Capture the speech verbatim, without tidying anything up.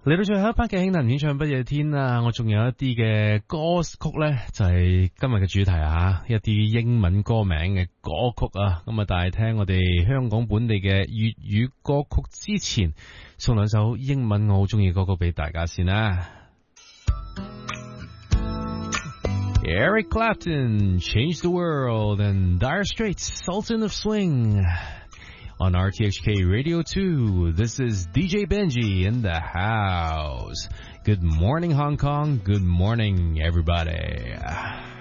嚟到最後一 part 嘅興能演唱不夜天啊，我仲有一啲嘅歌曲呢，就係今日嘅主題啊，一啲英文歌名嘅歌曲啊，咁啊，但係聽我哋香港本地嘅粵語歌曲之前，送兩首英文我好中意嘅歌曲俾大家先啦。Eric Clapton, Change the World, and Dire Straits, Sultan of Swing. On R T H K Radio two, this is D J Benji in the house. Good morning, Hong Kong. Good morning, everybody.